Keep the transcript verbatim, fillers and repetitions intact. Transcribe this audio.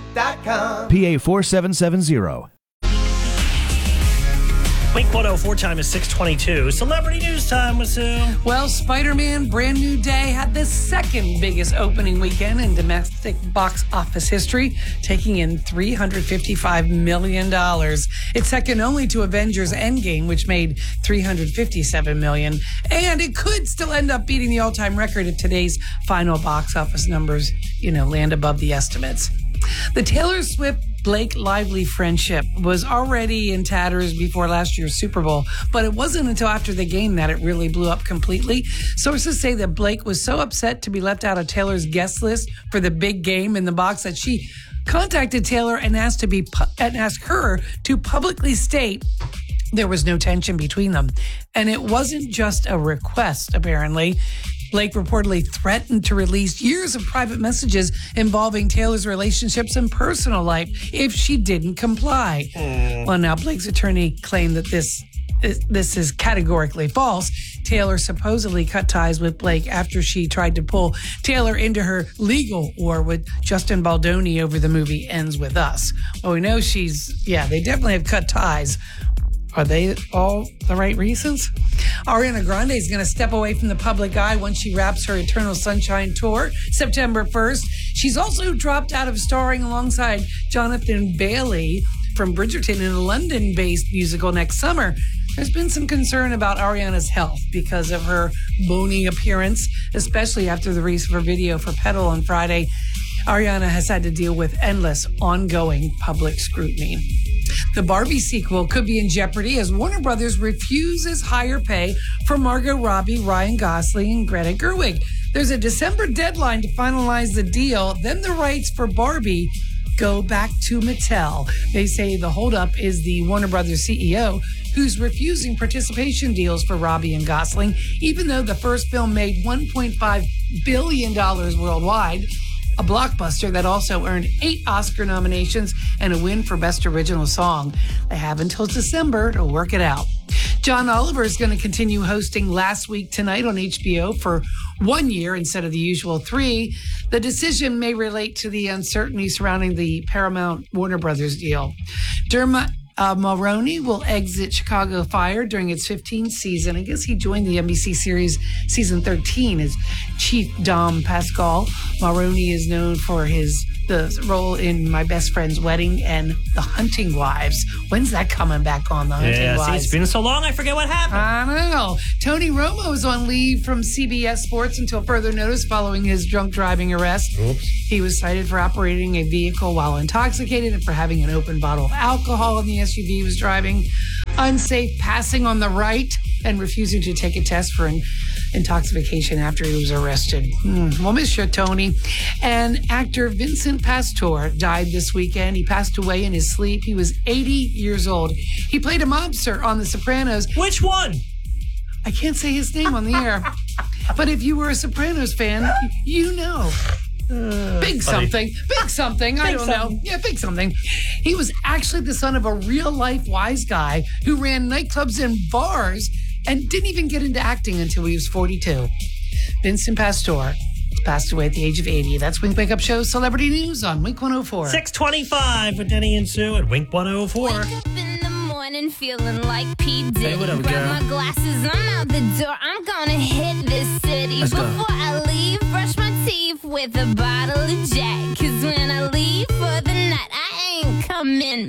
dot com. P A four seven seven zero. Wink one oh four time is six twenty-two. Celebrity news time with Sue. Well, Spider-Man Brand New Day had the second biggest opening weekend in domestic box office history, taking in three hundred fifty-five million dollars. It's second only to Avengers Endgame, which made three hundred fifty-seven million dollars. And it could still end up beating the all-time record if today's final box office numbers, you know, land above the estimates. The Taylor Swift Blake Lively friendship was already in tatters before last year's Super Bowl, but it wasn't until after the game that it really blew up completely. Sources say that Blake was so upset to be left out of Taylor's guest list for the big game in the box that she contacted Taylor and asked to be pu- and asked her to publicly state there was no tension between them. And it wasn't just a request, apparently. Blake reportedly threatened to release years of private messages involving Taylor's relationships and personal life if she didn't comply. Mm. Well, now Blake's attorney claimed that this is, this is categorically false. Taylor supposedly cut ties with Blake after she tried to pull Taylor into her legal war with Justin Baldoni over the movie Ends With Us. Well, we know she's, yeah, they definitely have cut ties. Are they all the right reasons? Ariana Grande is going to step away from the public eye once she wraps her Eternal Sunshine tour September first. She's also dropped out of starring alongside Jonathan Bailey from Bridgerton in a London-based musical next summer. There's been some concern about Ariana's health because of her bony appearance, especially after the release of her video for Petal on Friday. Ariana has had to deal with endless, ongoing public scrutiny. The Barbie sequel could be in jeopardy as Warner Brothers refuses higher pay for Margot Robbie, Ryan Gosling, and Greta Gerwig. There's a December deadline to finalize the deal. Then the rights for Barbie go back to Mattel. They say the holdup is the Warner Brothers C E O, who's refusing participation deals for Robbie and Gosling, even though the first film made one point five billion dollars worldwide. A blockbuster that also earned eight Oscar nominations and a win for Best Original Song. They have until December to work it out. John Oliver is going to continue hosting Last Week Tonight on H B O for one year instead of the usual three. The decision may relate to the uncertainty surrounding the Paramount Warner Brothers deal. Dermot Uh, Mulroney will exit Chicago Fire during its fifteenth season. I guess he joined the N B C series season thirteen as Chief Dom Pascal. Mulroney is known for his the role in My Best Friend's Wedding and The Hunting Wives. When's that coming back on, The Hunting yeah, Wives? See, it's been so long, I forget what happened. I don't know. Tony Romo is on leave from C B S Sports until further notice following his drunk driving arrest. Oops. He was cited for operating a vehicle while intoxicated and for having an open bottle of alcohol in the S U V he was driving, unsafe passing on the right, and refusing to take a test for an intoxication after he was arrested. Mm, we'll miss you, Tony. And actor Vincent Pastore died this weekend. He passed away in his sleep. He was eighty years old. He played a mobster on The Sopranos. Which one? I can't say his name on the air. But if you were a Sopranos fan, you know. Uh, big funny. something. Big something. I Big don't something. know. Yeah, big something. He was actually the son of a real-life wise guy who ran nightclubs and bars and didn't even get into acting until he was forty-two. Vincent Pastore passed away at the age of eighty. That's Wink Wake Up Show's Celebrity News on Wink one oh four. six twenty-five with Denny and Sue at Wink one oh four. Wake up in the morning feeling like P. Diddy. Hey, what up, Grab girl? my glasses, I'm out the door. I'm gonna hit this city. Let's go. Before I leave, brush my teeth with a bottle of Jack. Cause when I leave for the night, I ain't coming